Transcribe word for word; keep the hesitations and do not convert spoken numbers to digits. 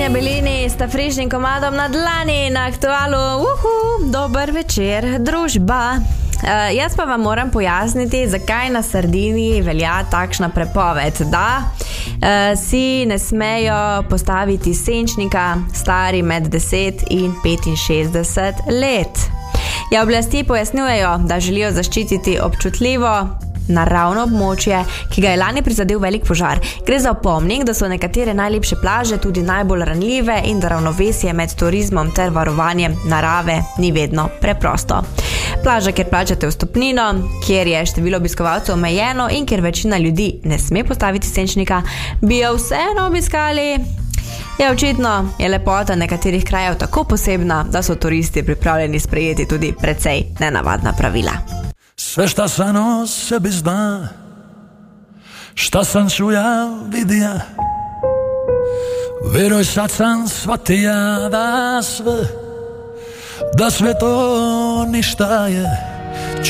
Tanja Belini sta frižnim komadom na dlani na Aktualu. Uhu, dober večer, družba. Uh, jaz pa vam moram pojasniti, zakaj na Sardiniji velja takšna prepoved, da uh, si ne smejo postaviti senčnika stari med deset in petinšestdeset let. Ja, oblasti pojasnjujejo, da želijo zaščititi občutljivo naravno območje, ki ga je lani prizadel velik požar. Gre za opomnik, da so nekatere najlepše plaže tudi najbolj ranljive in da ravnovesje med turizmom ter varovanjem narave ni vedno preprosto. Plaža, kjer plačate vstopnino, kjer je število obiskovalcev omejeno in kjer večina ljudi ne sme postaviti senčnika, bi jo vseeno obiskali. Ja, očitno je lepota nekaterih krajev tako posebna, da so turisti pripravljeni sprejeti tudi precej nenavadna pravila. Sve šta sam o sebi zna, šta sam čuja, vidija, veroj sad sam shvatija da sve, da sve to ništa je.